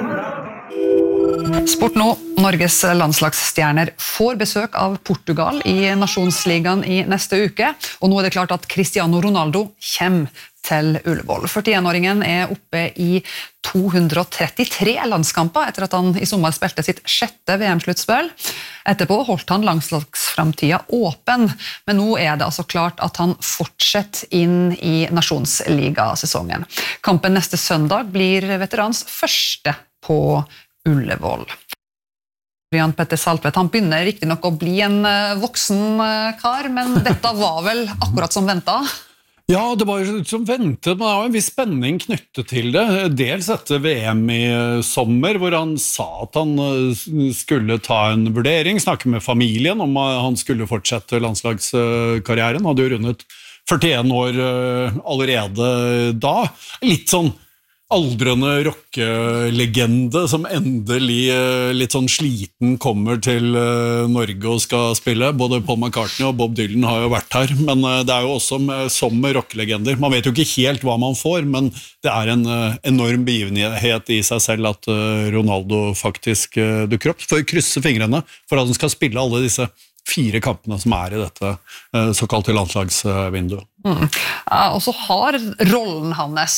Sport nå. Norges landslagsstjerner får besøk av Portugal i Nasjonsligaen i neste uke, og nå det klart at Cristiano Ronaldo kommer til Ullevål. 41-åringen oppe i 233 landskamper etter at han i sommer spilte sitt 6. VM-sluttspill. Etterpå holdt han landslagsframtida åpen, men nå det altså klart at han fortsetter inn i Nasjonsligasesongen. Kampen neste søndag blir veterans første på Ullevål. Jan Petter Saltvedt, han begynner riktig nok å bli en voksen kar, men dette var vel akkurat som ventet? Ja, det var jo som ventet, men det var en viss spenning knyttet til det. Dels etter VM i sommer, hvor han sa at han skulle ta en vurdering, snakke med familien om han skulle fortsette landslagskarrieren. Han hadde jo rundet 41 år allerede da. Litt sånn aldrende rockelegende som endelig litt sånn sliten kommer til Norge og skal spille. Både Paul McCartney og Bob Dylan har jo vært her, men det jo også som rockelegender. Man vet jo ikke helt hva man får, men det en enorm begivenhet i seg selv at Ronaldo faktisk dukker opp. For å krysse fingrene for at han skal spille alle disse 4 kampene som i dette såkalte landslagsvinduet. Ja, og så har rollen hans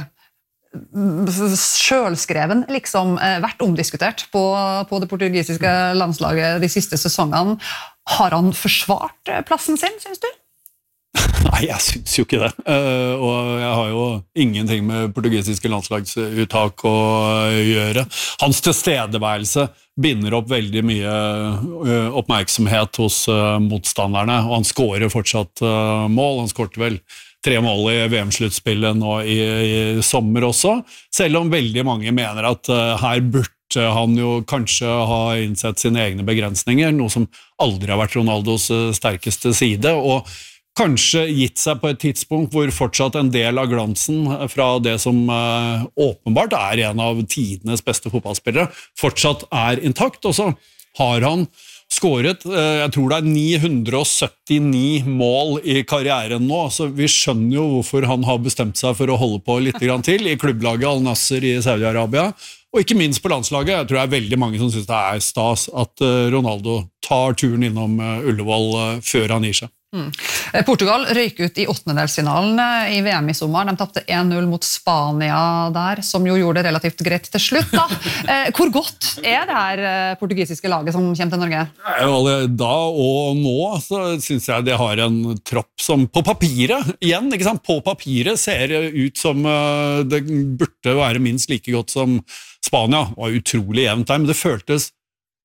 sjølskreven liksom vært omdiskutert på det portugisiske landslaget de siste sesongene. Har han forsvart plassen sin, synes du? Nei, jeg synes jo ikke det. Og jeg har jo ingenting med portugisiske landslagsuttak å gjøre. Hans tilstedeværelse binder opp veldig mye oppmerksomhet hos motstanderne, og han skårer fortsatt mål. Han skårte vel 3 mål i VM-sluttspillet nå i sommer også, selv om veldig mange mener at her burde han jo kanskje ha innsett sine egne begrensninger, noe som aldri har vært Ronaldos sterkeste side, og kanskje gitt seg på et tidspunkt hvor fortsatt en del av glansen fra det som åpenbart en av tidenes beste fotballspillere, fortsatt intakt, og så har han skåret, jeg tror det 979 mål i karrieren nå, så vi skjønner jo hvorfor han har bestemt seg for å holde på litt grann til i klubblaget Al-Nasser i Saudi-Arabia, og ikke minst på landslaget. Jeg tror det veldig mange som synes det stas at Ronaldo tar turen innom Ullevål før han gir seg. Portugal røyk ut i 8-delsfinalen i VM i sommer. De tappte 1-0 mot Spania der, som jo gjorde det relativt greit til slutt. Da. Hvor godt det her portugisiske laget som kommer til Norge? Da og nå så synes jeg det har en tropp som på papiret, igjen, ikke sant? På papiret ser ut som det burde være minst like godt som Spania. Det var utrolig jevnt der, men det føltes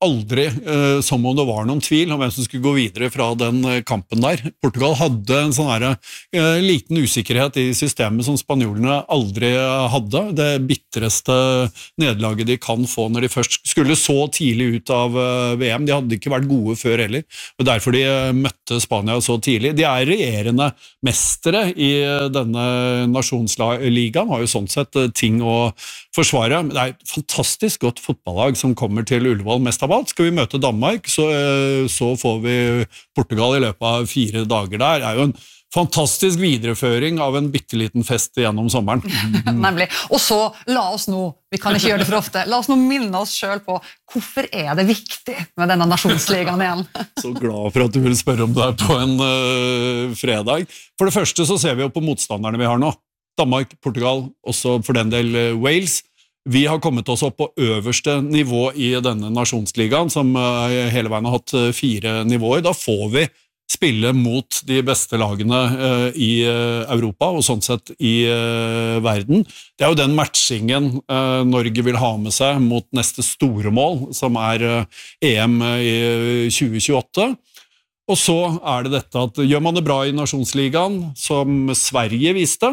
aldri som om det var noen tvil om hvem som skulle gå videre fra den kampen der. Portugal hadde en sånn her liten usikkerhet i systemet som spanjolene aldri hadde. Det bittereste nederlaget de kan få når de først skulle så tidlig ut av VM. De hadde ikke vært gode før heller, og derfor de møtte Spania så tidlig. De regjerende mestere i denne nasjonsligaen, har jo sånn sett ting å forsvare. Det et fantastisk godt fotballag som kommer til Ullevål mest av alt. Skal vi møte Danmark, så får vi Portugal i løpet av 4 dager der. Det jo en fantastisk videreføring av en bitteliten fest gjennom sommeren. Nemlig. Og så la oss nå, vi kan ikke gjøre det for ofte, la oss nå minne oss selv på hvorfor det viktig med denne nasjonsligaen igjen. Så glad for at du vil spørre om det på en fredag. For det første så ser vi jo på motstanderne vi har nå. Danmark, Portugal, også for den del Wales. Vi har kommet oss opp på øverste nivå i denne nasjonsligaen, som hele veien har hatt 4 nivåer. Da får vi spille mot de beste lagene i Europa, og sånn sett i verden. Det jo den matchingen Norge vil ha med seg mot neste store mål, som EM i 2028. Og så det dette at gjør man det bra i nasjonsligaen, som Sverige viste,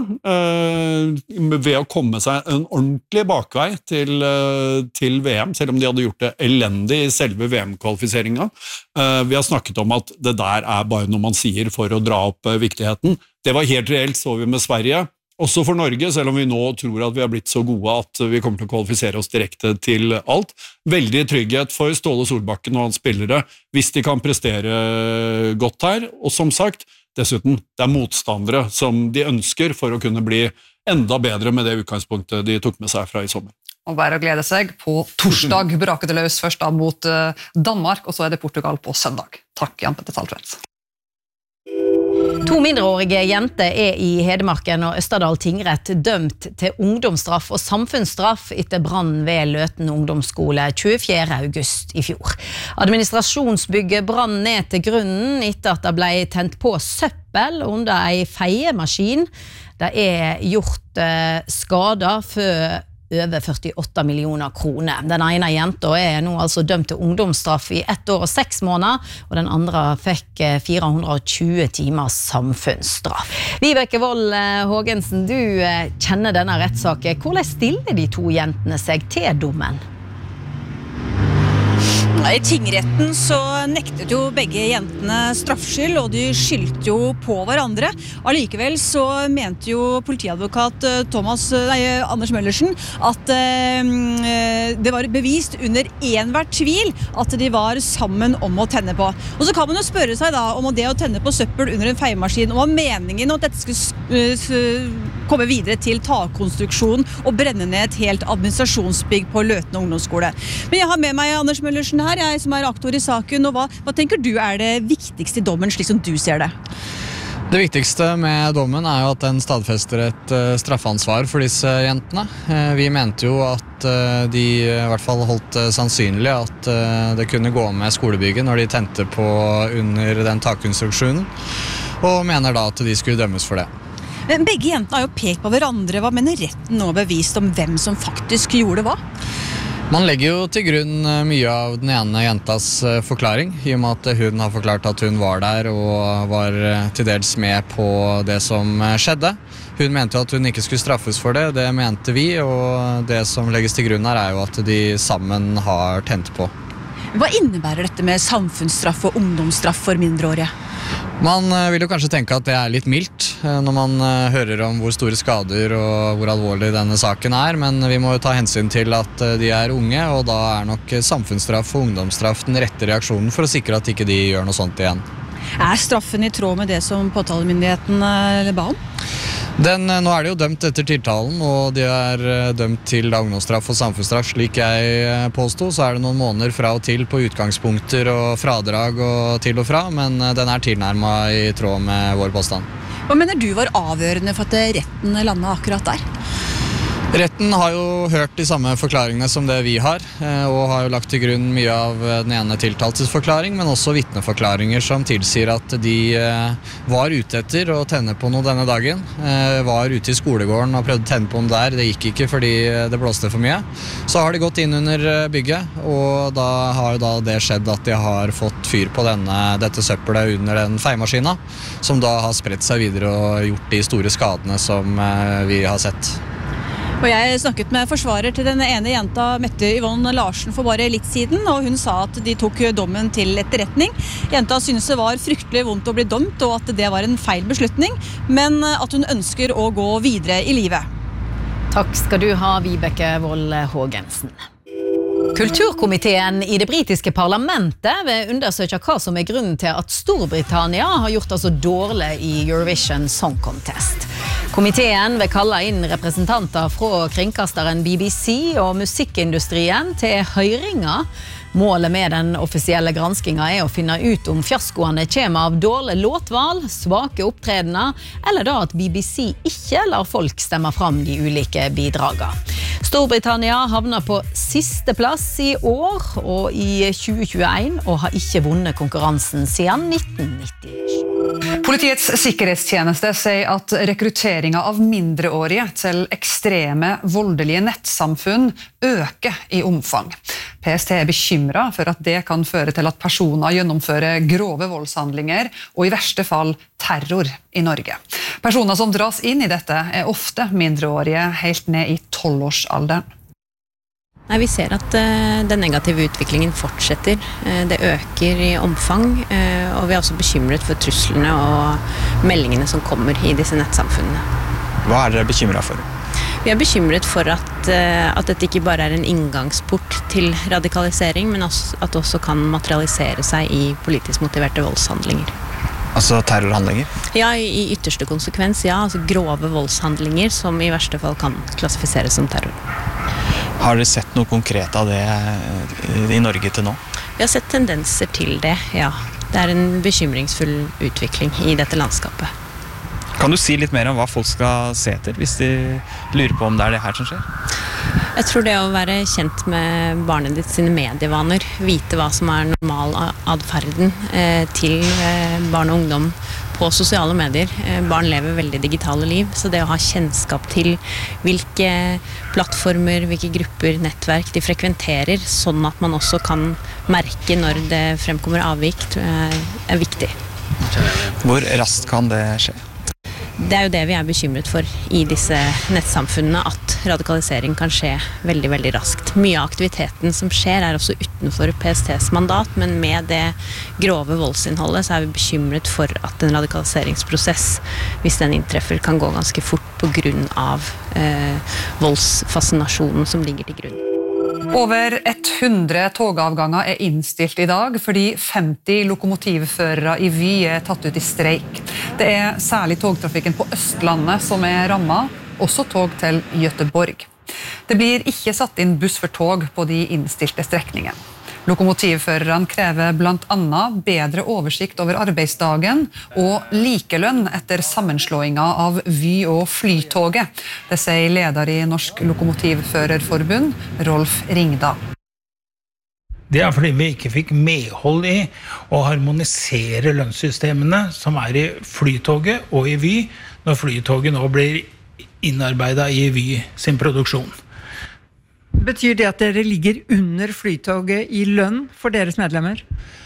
ved å komme seg en ordentlig bakvei til VM, selv om de hadde gjort det elendig i selve VM-kvalifiseringen. Vi har snakket om at det der bare noe man sier for å dra opp viktigheten. Det var helt reelt, så vi med Sverige. Også for Norge, selv om vi nå tror at vi har blitt så gode at vi kommer til å kvalifisere oss direkte til alt. Veldig trygghet for Ståle Solbakken og hans spillere, hvis de kan prestere godt her. Og som sagt, dessuten, det motstandere som de ønsker for å kunne bli enda bedre med det utgangspunktet de tok med seg fra i sommer. Og bare å glede seg. På torsdag braket det løs først da mot Danmark, og så det Portugal på søndag. Takk, Jan Petter Saltvedt. 2 mindreårige jenter i Hedmarken og Østerdal tingrett dømt til ungdomsstraff og samfunnsstraff etter brann ved Løten ungdomsskole 24. august i fjor. Administrasjonsbygget brann ned til grunnen etter at det ble tent på søppel under en feiemaskin. Det gjort skader for over 48 millioner kroner. Den ene jenta nå altså dømt til ungdomsstraff i 1 år og 6 måneder, og den andre fikk 420 timers samfunnsstraff. Vibeke Wold Hågensen, du kjenner denne rettssaken. Hvordan stiller de 2 jentene seg til dommen? I tingretten så nektet jo begge jentene straffskyld, og de skyldte jo på hverandre. Allikevel så mente jo politiadvokat Anders Møllersen at det var bevist under enhver tvil at de var sammen om å tenne på. Og så kan man jo spørre seg da om det å tenne på søppel under en feiemaskin, og meningen at dette skulle komme videre til takkonstruksjon og brenne ned et helt administrasjonsbygg på Løten ungdomsskole. Men jeg har med meg Anders Møllersen her, jeg som aktor i saken, og hva tenker du det viktigste i dommen, slik som du ser det? Det viktigste med dommen jo at den stadfester et straffansvar for disse jentene. Vi mente jo at de i hvert fall holdt sannsynlig at det kunne gå med skolebygget når de tente på under den takkonstruksjonen, og mener da at de skulle dømmes for det. Men begge jentene har jo pekt på hverandre. Hva mener retten nå bevist om hvem som faktisk gjorde hva? Man legger jo til grunn mye av den ene jentas forklaring, i og med at hun har forklart at hun var der og var til dels med på det som skjedde. Hun mente jo at hun ikke skulle straffes for det, det mente vi, og det som legges til grunn her jo at de sammen har tent på. Hva innebærer dette med samfunnsstraff og ungdomsstraff for mindreårige? Man vil jo kanskje tenke at det litt mildt når man hører om hvor store skader og hvor alvorlig denne saken men vi må jo ta hensyn til at de unge, og da nok samfunnsstraff og ungdomsstraff den rette reaksjonen for å sikre at ikke de gjør noe sånt igjen. Straffen i tråd med det som påtalemyndigheten ba om? Nå det jo dømt etter tiltalen, og de dømt til ungdomsstraff og samfunnsstraff. Slik jeg påstod, så det noen måneder fra og til på utgangspunkter og fradrag og til og fra, men den tilnærmet i tråd med vår påstand. Hva mener du var avgjørende for at retten landet akkurat der? Retten har jo hørt de samme forklaringene som det vi har, og har jo lagt til grunn mye av den ene tiltaltes forklaring, men også vitneforklaringer som tilsier at de var ute etter å tenne på noe denne dagen. Var ute i skolegården og prøvde å tenne på noe der, det gikk ikke fordi det blåste for mye. Så har de gått inn under bygget, og da har jo da det skjedd at de har fått fyr på dette søppelet under den feiemaskina, som da har spredt seg videre og gjort de store skadene som vi har sett. Og jeg snakket med forsvarer til denne ene jenta, Mette Yvonne Larsen, for bare litt siden, og hun sa at de tok dommen til etterretning. Jenta synes det var fryktelig vondt å bli dømt, og at det var en feil beslutning, men at hun ønsker å gå videre i livet. Takk skal du ha, Vibeke Wold Haagensen. Kulturkomiteen i det britiske parlamentet vil undersøke hva som er grunnen til at Storbritannia har gjort det så dårlig i Eurovision Song Contest. Komiteen vil kalle inn representanter fra kringkasteren BBC og musikkindustrien til høyringer. Målet med den offisielle granskingen er å finne ut om fiaskoene kommer av dårlig låtval, svake opptredener, eller da at BBC ikke lar folk stemme fram de ulike bidragene. Storbritannia havner på siste plass i år og i 2021 og har ikke vunnet konkurransen siden 1990. Politiets sikkerhetstjeneste sier at rekrutteringen av mindreårige til ekstreme, voldelige nettsamfunn øker i omfang. PST er bekymret for at det kan føre til at personer gjennomfører grove voldshandlinger og i verste fall terror i Norge. Personer som dras inn i dette er ofte mindreårige helt ned i 12-årsalderen. Nei, vi ser at den negative utviklingen fortsetter. Det øker i omfang, og vi er også bekymret for truslene og meldingene som kommer i disse nettsamfunnene. Hva er dere bekymret for? Vi er bekymret for at dette ikke bare er en inngangsport til radikalisering, men at det også kan materialisere seg i politisk motiverte voldshandlinger. Altså terrorhandlinger? Ja, i ytterste konsekvens, ja. Altså grove voldshandlinger som i verste fall kan klassifiseres som terror. Har dere sett noe konkret av det i Norge til nå? Vi har sett tendenser til det, ja. Det er en bekymringsfull utvikling i dette landskapet. Kan du si litt mer om hva folk skal se etter, hvis de lurer på om det er det her som skjer? Jeg tror det å være kjent med barnet ditt sine medievaner, vite hva som er normal adferden til barn og ungdom på sosiale medier. Barn lever veldig digitale liv, så det å ha kjennskap til hvilke plattformer, hvilke grupper, nettverk de frekventerer, sånn at man også kan merke når det fremkommer avvik, er viktig. Hvor raskt kan det skje? Det er jo det vi er bekymret for i disse nettsamfunnene, at radikalisering kan skje veldig, veldig raskt. Mye av aktiviteten som skjer er også utenfor PSTs mandat, men med det grove voldsinnholdet så er vi bekymret for at en radikaliseringsprosess, hvis den inntreffer, kan gå ganske fort på grunn av voldsfascinasjonen som ligger til grunn. Over 100 togavganger er innstilt i dag fordi 50 lokomotivførere i Vy er tatt ut i streik. Det er særlig togtrafikken på Østlandet som er rammet, også tog til Göteborg. Det blir ikke satt inn buss for tog på de innstilte strekningene. Lokomotivførerne krever blant annet bedre oversikt over arbeidsdagen og likelønn etter sammenslåingen av Vy og Flytoget. Det sier leder i Norsk Lokomotivførerforbund, Rolf Ringdal. Det er fordi vi ikke fikk medhold i å harmonisere lønnssystemene som er i Flytoget og i Vy, når Flytoget nå blir innarbeidet i Vy sin produksjon. Betyr det at dere ligger under Flytoget i lønn for deres medlemmer?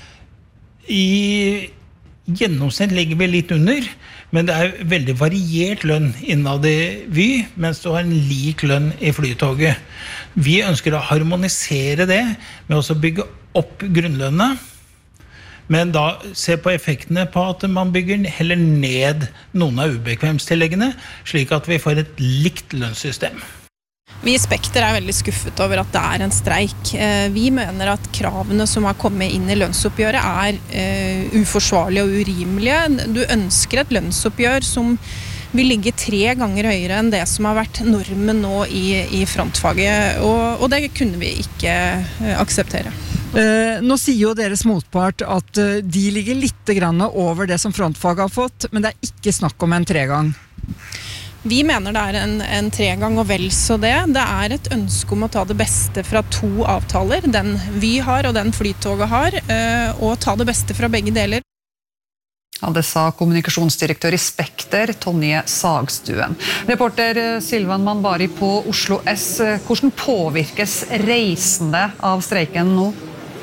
I gjennomsnitt ligger vi litt under, men det er veldig variert lønn innad i Vy, mens du har en lik lønn i Flytoget. Vi ønsker å harmonisere det med å bygge opp grunnlønnet, men da se på effektene på at man bygger heller ned noen av ubekvemstilleggene, slik at vi får et likt lønnssystem. Vi i Spekter er veldig skuffet over at det er en streik. Vi mener at kravene som har kommet inn i lønnsoppgjøret er uforsvarlige og urimelige. Du ønsker et lønnsoppgjør som vil ligge 3 ganger høyere enn det som har vært normen nå i frontfaget, og det kunne vi ikke akseptere. Nå sier jo deres motpart at de ligger litt grann over det som frontfaget har fått, men det er ikke snakk om en 3-gang. Vi mener det en 3 ganger vel så det. Det et ønske om å ta det beste fra 2 avtaler, den Vy har og den Flytoget har, og ta det beste fra begge deler. Ja, det sa kommunikasjonsdirektør i Spekter, Tonje Sagstuen. Reporter Silvan Manbari på Oslo S. Hvordan påvirkes reisende av streiken nå?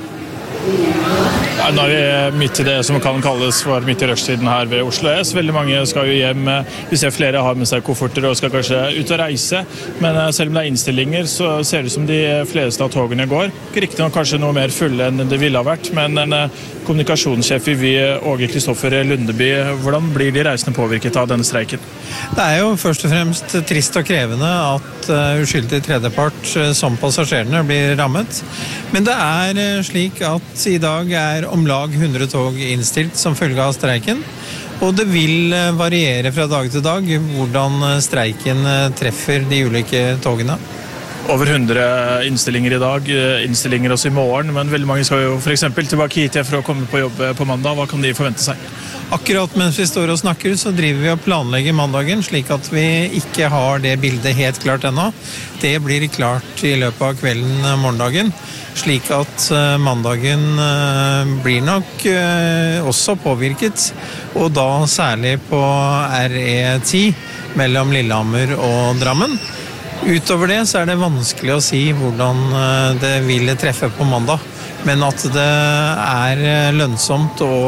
Ja, nå vi midt i det som kan kalles for midt i rushtiden her ved Oslo S. Veldig mange skal jo hjem. Vi ser flere har med seg kofferter og skal kanskje ut og reise. Men selv om det innstillinger, så ser det ut som de fleste av togene går. Riktig nok kanskje noe mer fulle enn det ville ha vært, men en kommunikasjonssjef i Vy, Åge Kristoffer Lundeby, hvordan blir de reisende påvirket av denne streiken? Det jo først og fremst trist og krevende at uskyldig tredjepart som passasjerene blir rammet. Men det slik at i dag om lag 100 tog innstilt som følge av streiken. Og det vil variere fra dag til dag hvordan streiken treffer de ulike togene. Over 100 innstillinger i dag, innstillinger også i morgen, men veldig mange skal jo for eksempel tilbake hit for å komme på jobb på mandag. Hva kan de forvente seg? Akkurat mens vi står og snakker, så driver vi og planlegger mandagen, slik at vi ikke har det bildet helt klart ennå. Det blir klart i løpet av kvelden morgendagen, slik at mandagen blir nok også påvirket, og da særlig på RE10 mellom Lillehammer og Drammen. Utover det så det vanskelig å si hvordan det vil treffe på mandag, men at det lønnsomt å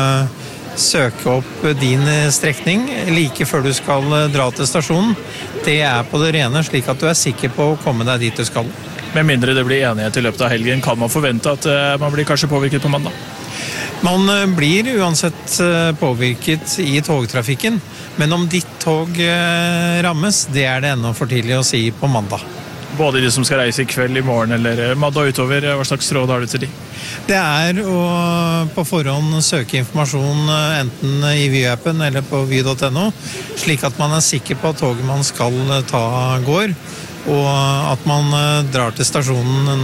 søke opp din strekning like før du skal dra til stasjonen, det på det rene, slik at du sikker på å komme deg dit du skal. Med mindre det blir enighet i løpet av helgen, kan man forvente at man blir kanskje påvirket på mandag? Man blir uansett påvirket i togtrafikken, men om ditt tog rammes, det det ennå for tidlig å si på mandag. Både de som skal reise i kveld, i morgen eller mandag utover, hva slags råd har du til de? Det å på forhånd søke informasjon enten i Vy-appen eller på vy.no, slik at man sikker på at toget man skal ta går, og at man drar til stasjonen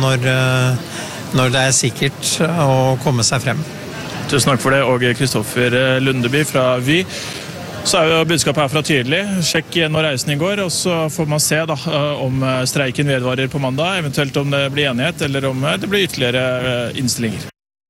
når det sikkert å komme seg frem. Tusen takk for det, Åge Kristoffer Lundeby fra Vy. Så jo budskapet herfra tydelig. Sjekk når reisen går, og så får man se da, om streiken vedvarer på mandag, eventuelt om det blir enighet, eller om det blir ytterligere innstillinger.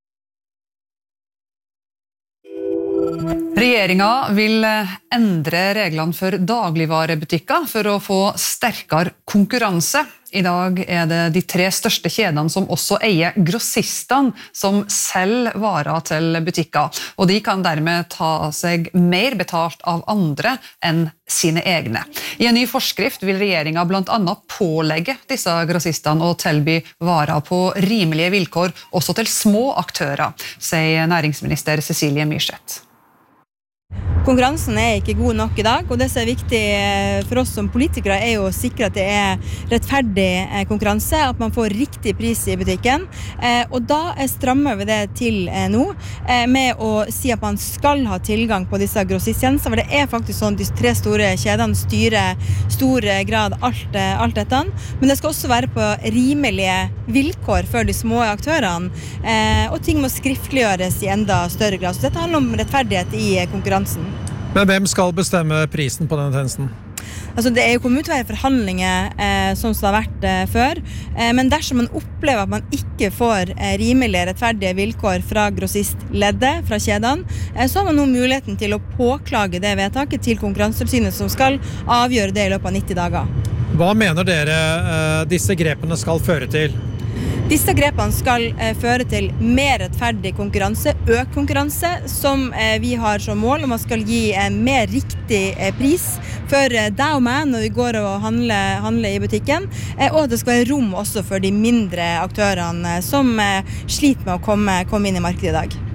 Regjeringen vil endre reglene for dagligvarebutikker for å få sterkere konkurranse. I dag det de 3 største kjedene som også eier grossistene som selger varer til butikker, og de kan dermed ta seg mer betalt av andre enn sine egne. I en ny forskrift vil regjeringen blant annet pålegge disse grossistene å tilby varer på rimelige vilkår også til små aktører, sier næringsminister Cecilie Myrseth. Konkurransen ikke god nok i dag, og det som viktig for oss som politikere jo å sikre at det rettferdig konkurranse, at man får riktig pris i butikken, og da strammer vi det til nå med å si at man skal ha tilgang på disse grossisttjenestene, for det faktisk sånn at de 3 store kjedene styrer stor grad alt dette, men det skal også være på rimelige vilkår for de små aktørene, og ting må skriftliggjøres i enda større grad, så dette handler om rettferdighet i konkurransen. Men hvem skal bestemme prisen på denne tjenesten? Altså, det jo kommet ut å være forhandlinger som det har vært før, men dersom man opplever at man ikke får rimelige, rettferdige vilkår fra grossistleddet, fra kjedene, så har man nå muligheten til å påklage det vedtaket til Konkurransetilsynet som skal avgjøre det i løpet av 90 dager. Hva mener dere disse grepene skal føre til? Disse grepene skal føre til mer rettferdig konkurranse, økt konkurranse, som vi har som mål, og man skal gi mer riktig pris for deg og meg når vi går og handler i butikken, og at det skal være rom også for de mindre aktørene som sliter med å komme inn i markedet i dag.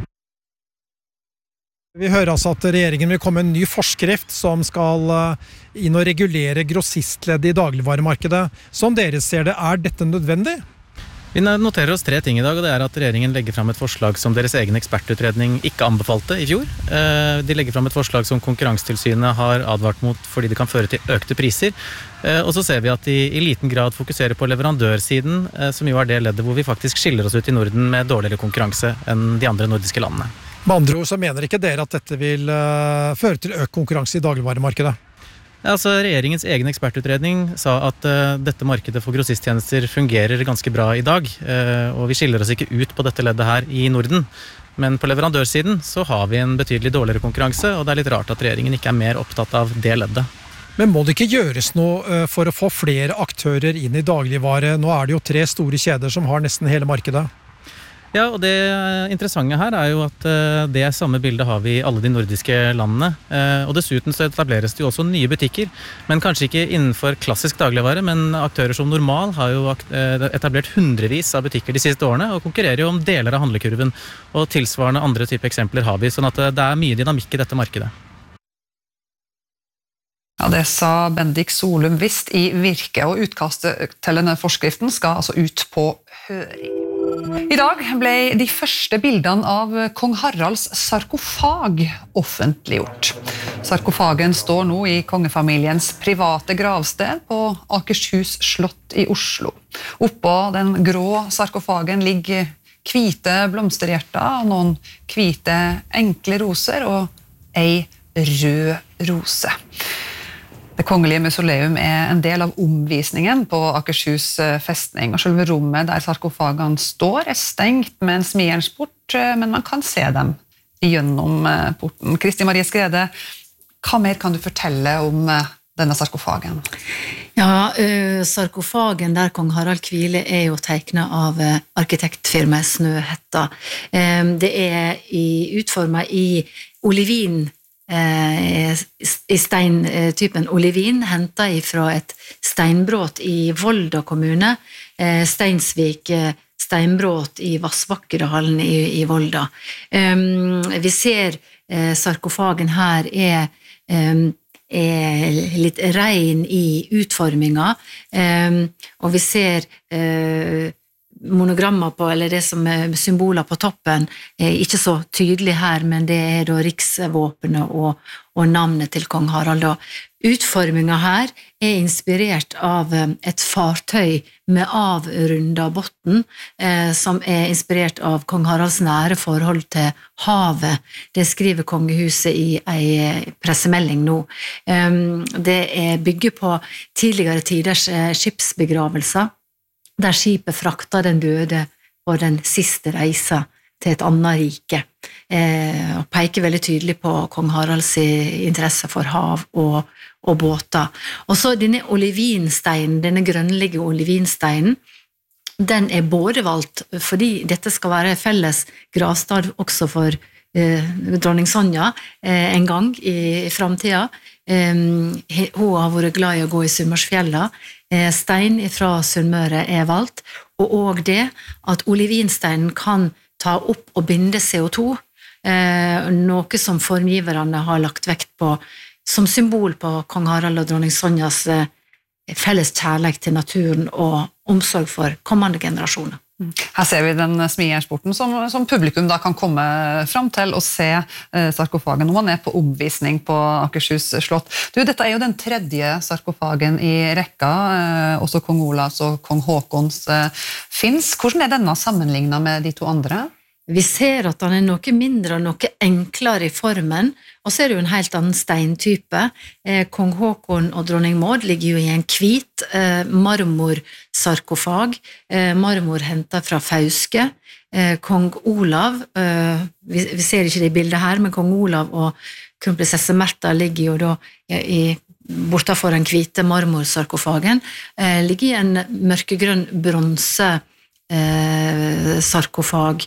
Vi hører altså at regjeringen vil komme en ny forskrift som skal inn og regulere grossistleddet i dagligvaremarkedet. Som dere ser det, dette nødvendig? Vi noterer oss 3 ting i dag, og det at regjeringen legger fram et forslag som deres egen ekspertutredning ikke anbefalte i fjor. De legger fram et forslag som Konkurransetilsynet har advart mot fordi det kan føre til økte priser. Og så ser vi at de i liten grad fokuserer på leverandørsiden, som jo det leddet hvor vi faktisk skiller oss ut i Norden med dårligere konkurranse enn de andre nordiske landene. Med andre ord så mener ikke dere at dette vil føre til økt konkurranse i dagligvaremarkedet? Altså, regjeringens egen ekspertutredning sa at dette markedet for grossisttjenester fungerer ganske bra i dag, og vi skiller oss ikke ut på dette leddet her i Norden. Men på leverandørsiden så har vi en betydelig dårligere konkurranse, og det er litt rart at regjeringen ikke er mer opptatt av det leddet. Men må det ikke gjøres noe for å få flere aktører inn i dagligvare? Nå er det jo 3 store kjeder som har nesten hele markedet. Ja, og det interessante her er jo at det samme bildet har vi i alle de nordiske landene, og dessuten så etableres det jo også nye butikker, men kanskje ikke innenfor klassisk dagligvare, men aktører som Normal har jo etablert hundrevis av butikker de siste årene, og konkurrerer jo om deler av handlekurven, og tilsvarende andre type eksempler har vi, sånn at det er mye dynamikk i dette markedet. Ja, det sa Bendik Solum Vist i Virke, og utkastet til denne forskriften skal altså ut på høring. I dag ble de første bildene av kong Haralds sarkofag offentliggjort. Sarkofagen står nå i kongefamiliens private gravsted på Akershus slott i Oslo. Oppå den grå sarkofagen ligger hvite blomsterhjerter, noen hvite enkle roser og ei rød rose. Det kongelige mausoleum er en del av omvisningen på Akershus festning, og selve rommet der sarkofagene står er stengt med en smiersport, men man kan se dem gjennom porten. Kristi Marie Skrede, hva mer kan du fortelle om denne sarkofagen? Ja, sarkofagen der kong Harald hviler er jo tegnet av arkitektfirmaet Snøhetta. Det er utformet i olivin, i steintypen olivin, hentet fra et steinbråt i Volda kommune, Steinsvik steinbråt i Vassbakkedalen i Volda. Vi ser sarkofagen her er litt rein i utforminga, og vi ser monogrammer på, eller det som er symboler på toppen, er ikke så tydelig her, men det er da riksvåpenet og navnet til kong Harald. Utforminga her er inspirert av et fartøy med avrunda botten, som er inspirert av kong Haralds nære forhold til havet. Det skriver kongehuset i en pressemelding nå. Det bygger på tidligere tiders skipsbegravelser, der skipet frakta den døde på den siste reisa til et annet rike, og peker veldig tydelig på kong Haralds interesse for hav og båter. Og så denne olivinsteinen, denne grønnlige olivinsteinen, den er både valgt fordi dette skal være felles gravstad også for dronning Sonja en gang i fremtiden. Hun har vært glad i å gå i Sunnmørsfjella. Stein fra Sunnmøre er valgt, og også det at olivinsteinen kan ta opp og binde CO2, noe som formgiverne har lagt vekt på som symbol på kong Harald og dronning Sonjas felles kjærlighet til naturen og omsorg for kommende generasjoner. Her ser vi den smiersporten som publikum da kan komme fram til og se sarkofagen når man er på omvisning på Akershus slott. Dette er jo den 3. sarkofagen i rekka, også kong Olavs og kong Håkons finnes. Hvordan er denne sammenlignet med de 2 andre? Vi ser at den er noe mindre og noe enklere i formen, og så er det jo en helt annen steintype. Kong Håkon og dronning Maud ligger jo i en hvit marmorsarkofag, marmor hentet fra Fauske. Kong Olav, vi ser ikke det i bildet her, men kong Olav og kronprinsesse Märtha ligger jo da bortenfor den hvite marmorsarkofagen, ligger i en mørkegrønn bronse sarkofag,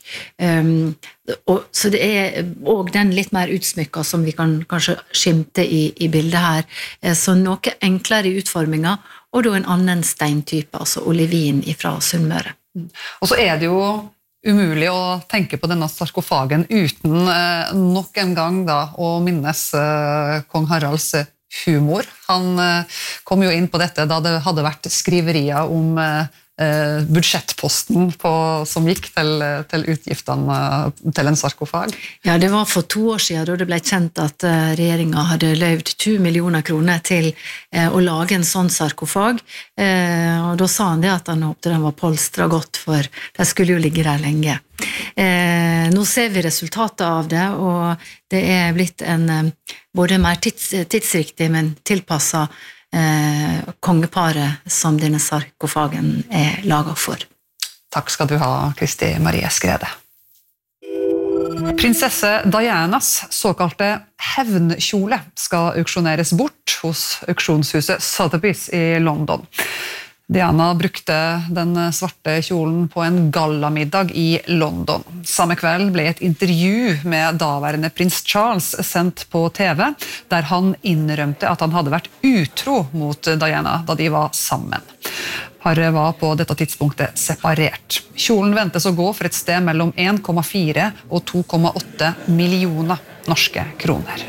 så det er også den litt mer utsmykket som vi kan kanskje skimte i bildet her, så noe enklere i utforminga, og da en annen steintype, altså olivin fra Sunnmøre. Og så er det jo umulig å tenke på denne sarkofagen uten nok en gang da å minnes kong Haralds humor. Han kom jo inn på dette da det hadde vært skriverier om budsjettposten som gikk til utgiftene til en sarkofag? Ja, det var for 2 år siden da det ble kjent at regjeringen hadde løyvd 2 millioner kroner til å lage en sånn sarkofag, og da sa han det at han håpte den var polstret godt, for det skulle jo ligge der lenge. Nå ser vi resultatet av det, og det er blitt en både mer tidsriktig, men tilpasset kongeparet som denne sarkofagen er laget for. Takk skal du ha, Kristi Marie Skrede. Prinsesse Dianas såkalte hevnkjole skal auksjoneres bort hos auksjonshuset Sotheby's i London. Diana brukte den svarte kjolen på en gallamiddag i London. Samme kveld ble et intervju med daværende prins Charles sendt på TV, der han innrømte at han hadde vært utro mot Diana da de var sammen. Paret var på dette tidspunktet separert. Kjolen ventes å gå for et sted mellom 1,4 og 2,8 millioner norske kroner.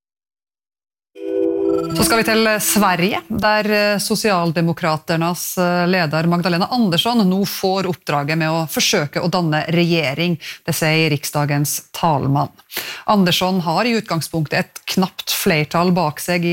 Så skal vi til Sverige, der Sosialdemokraternas leder Magdalena Andersson nå får oppdraget med å forsøke å danne regjering, det sier riksdagens talmann. Andersson har i utgangspunktet et knapt flertall bak seg i